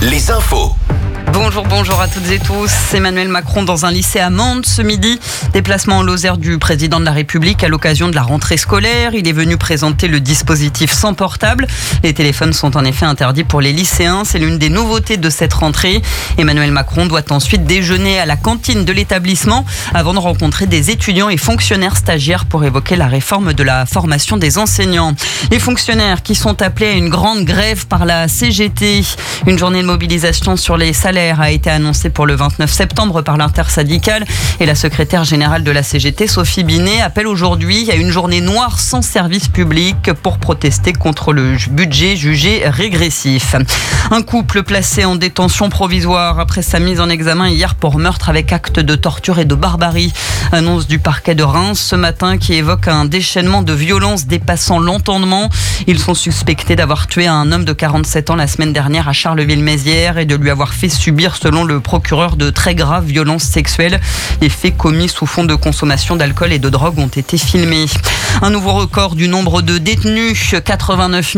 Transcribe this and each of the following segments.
les infos. Bonjour à toutes et tous. Emmanuel Macron dans un lycée à Mende ce midi. Déplacement en Lozère du président de la République à l'occasion de la rentrée scolaire. Il est venu présenter le dispositif sans portable. Les téléphones sont en effet interdits pour les lycéens. C'est l'une des nouveautés de cette rentrée. Emmanuel Macron doit ensuite déjeuner à la cantine de l'établissement avant de rencontrer des étudiants et fonctionnaires stagiaires pour évoquer la réforme de la formation des enseignants. Les fonctionnaires qui sont appelés à une grande grève par la CGT. Une journée de mobilisation sur les salaires a été annoncée pour le 29 septembre par l'intersyndicale et la secrétaire générale de la CGT, Sophie Binet, appelle aujourd'hui à une journée noire sans service public pour protester contre le budget jugé régressif. Un couple placé en détention provisoire après sa mise en examen hier pour meurtre avec acte de torture et de barbarie. Annonce du parquet de Reims ce matin qui évoque un déchaînement de violence dépassant l'entendement. Ils sont suspectés d'avoir tué un homme de 47 ans la semaine dernière à Charleville-Mézières et de lui avoir fait subir, selon le procureur, de très graves violences sexuelles. Les faits commis sous fond de consommation d'alcool et de drogue ont été filmés. Un nouveau record du nombre de détenus, 89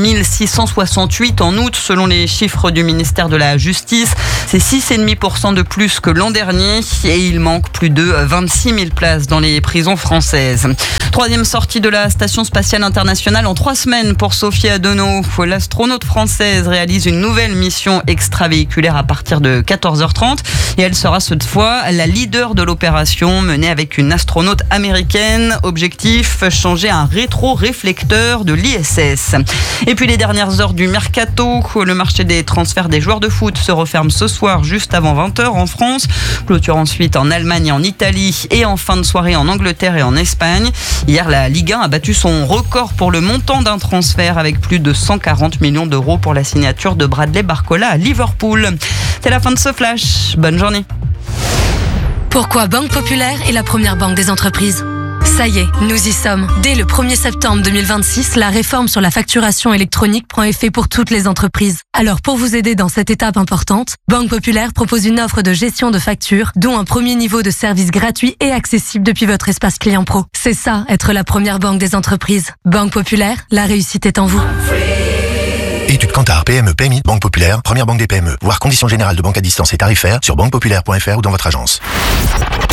668 en août, selon les chiffres du ministère de la Justice. C'est 6,5% de plus que l'an dernier et il manque plus de 26 000 places dans les prisons françaises. Troisième sortie de la Station spatiale internationale en 3 semaines pour Sophie Adenau. L'astronaute française réalise une nouvelle mission extravéhiculaire à partir de 14h30 et elle sera cette fois la leader de l'opération menée avec une astronaute américaine. Objectif, changer un rétro-réflecteur de l'ISS. Et puis les dernières heures du mercato, le marché des transferts des joueurs de foot se referme ce soir juste avant 20h en France. Clôture ensuite en Allemagne et en Italie et en fin de soirée en Angleterre et en Espagne. Hier, la Ligue 1 a battu son record pour le montant d'un transfert avec plus de 140 millions d'euros pour la signature de Bradley Barcola à Liverpool. C'est la fin de ce flash. Bonne journée. Pourquoi Banque Populaire est la première banque des entreprises ? Ça y est, nous y sommes. Dès le 1er septembre 2026, la réforme sur la facturation électronique prend effet pour toutes les entreprises. Alors pour vous aider dans cette étape importante, Banque Populaire propose une offre de gestion de factures, dont un premier niveau de service gratuit et accessible depuis votre espace client pro. C'est ça, être la première banque des entreprises. Banque Populaire, la réussite est en vous. Étude Kantar, PME, PMI, Banque Populaire, première banque des PME. Voir conditions générales de banque à distance et tarifaires sur banquepopulaire.fr ou dans votre agence.